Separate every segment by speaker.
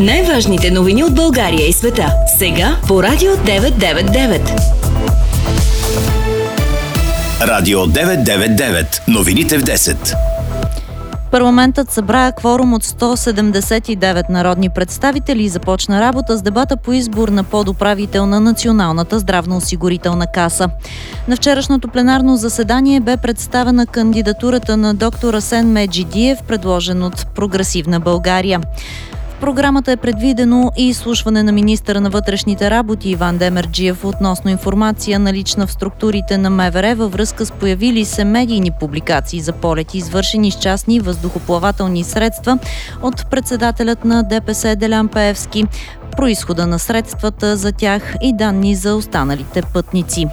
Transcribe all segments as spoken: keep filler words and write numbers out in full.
Speaker 1: Най-важните новини от България и света. Сега по Радио деветsto девет девет.
Speaker 2: Радио деветsto девет девет. Новините в десет.
Speaker 3: Парламентът събра кворум от сто седемдесет и девет народни представители и започна работа с дебата по избор на подуправител на Националната здравноосигурителна каса. На вчерашното пленарно заседание бе представена кандидатурата на доктор Асен Меджидиев, предложен от Прогресивна България. В програмата е предвидено и изслушване на министъра на вътрешните работи Иван Демерджиев относно информация, налична в структурите на МВР във връзка с появили се медийни публикации за полети, извършени с частни въздухоплавателни средства от председателят на ДПС Делян Пеевски, произхода на средствата за тях и данни за останалите пътници.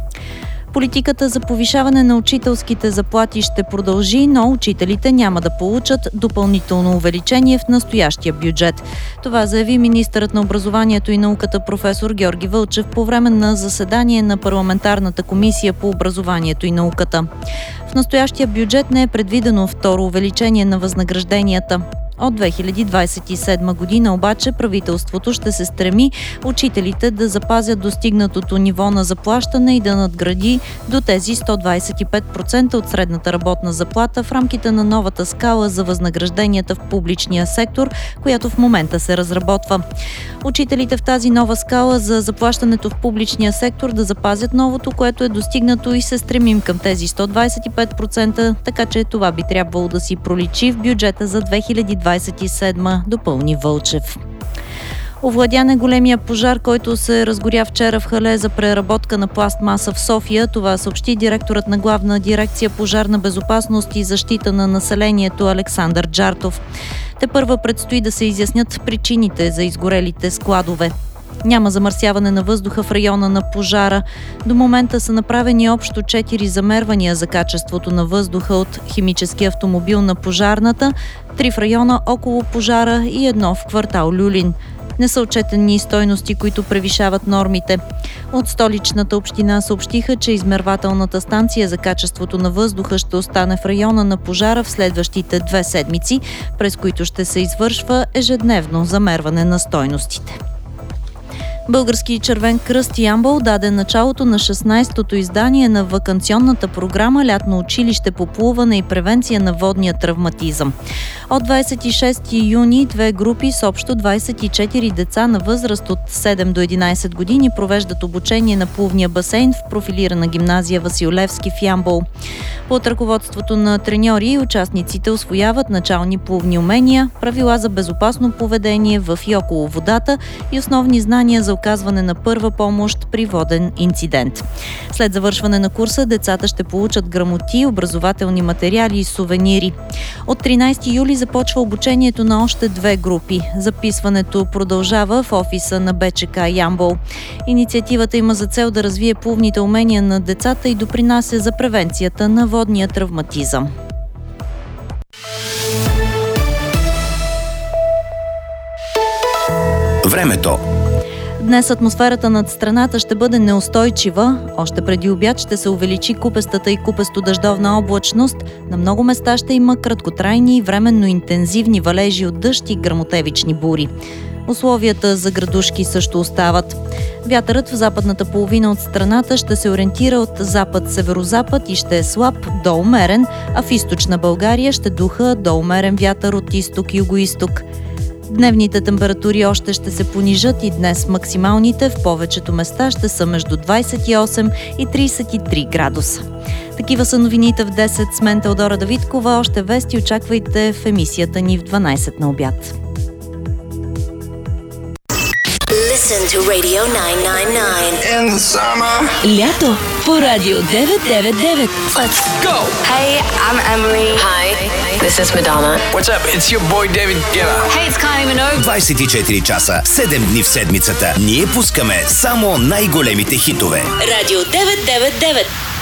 Speaker 3: Политиката за повишаване на учителските заплати ще продължи, но учителите няма да получат допълнително увеличение в настоящия бюджет. Това заяви министърът на образованието и науката професор Георги Вълчев по време на заседание на парламентарната комисия по образованието и науката. В настоящия бюджет не е предвидено второ увеличение на възнагражденията. От две хиляди двадесет и седма година обаче правителството ще се стреми учителите да запазят достигнатото ниво на заплащане и да надгради до тези сто двадесет и пет процента от средната работна заплата в рамките на новата скала за възнагражденията в публичния сектор, която в момента се разработва. Учителите в тази нова скала за заплащането в публичния сектор да запазят новото, което е достигнато, и се стремим към тези сто двадесет и пет процента, така че това би трябвало да си проличи в бюджета за две хиляди двадесет и седма, допълни Вълчев. Овладян е големия пожар, който се разгоря вчера в хале за преработка на пластмаса в София. Това съобщи директорът на Главна дирекция пожарна безопасност и защита на населението Александър Джартов. Тепърва предстои да се изяснят причините за изгорелите складове. Няма замърсяване на въздуха в района на пожара. До момента са направени общо четири замервания за качеството на въздуха от химически автомобил на пожарната, три в района около пожара и едно в квартал Люлин. Не са отчетени стойности, които превишават нормите. От Столичната община съобщиха, че измервателната станция за качеството на въздуха ще остане в района на пожара в следващите две седмици, през които ще се извършва ежедневно замерване на стойностите. Български червен кръст Ямбол даде началото на шестнадесетото издание на ваканционната програма Лятно училище по плуване и превенция на водния травматизъм. От двадесет и шести юни две групи с общо двадесет и четири деца на възраст от седем до единадесет години провеждат обучение на плувния басейн в профилирана гимназия Васил Левски в Ямбол. Под ръководството на треньори участниците усвояват начални плувни умения, правила за безопасно поведение в и около водата и основни знания за оказване на първа помощ при воден инцидент. След завършване на курса децата ще получат грамоти, образователни материали и сувенири. От тринадесети юли започва обучението на още две групи. Записването продължава в офиса на БЧК Ямбол. Инициативата има за цел да развие плувните умения на децата и допринася за превенцията на водния травматизъм.
Speaker 2: Времето.
Speaker 3: Днес атмосферата над страната ще бъде неустойчива. Още преди обяд ще се увеличи купестата и купесто-дъждовна облачност. На много места ще има краткотрайни и временно интензивни валежи от дъжд и гръмотевични бури. Условията за градушки също остават. Вятърът в западната половина от страната ще се ориентира от запад-северозапад и ще е слаб до умерен, а в източна България ще духа до умерен вятър от изток-югоизток. Дневните температури още ще се понижат и днес максималните в повечето места ще са между двадесет и осем и тридесет и три градуса. Такива са новините в десет с мен Теодора Давидкова. Още вести очаквайте в емисията ни в дванадесет на обяд.
Speaker 1: Listen to Radio nine nine nine.
Speaker 2: In the summer.
Speaker 1: Лято по Радио деветsto девет девет.
Speaker 2: Let's go.
Speaker 4: Hey, I'm Emery.
Speaker 5: Hi, this is Madonna.
Speaker 2: What's up? It's your boy David Guetta.
Speaker 4: Hey, it's Kylie Minogue.
Speaker 2: двадесет и четири часа, седем дни в седмицата. Ние пускаме само най-големите хитове.
Speaker 1: Радио деветsto девет девет.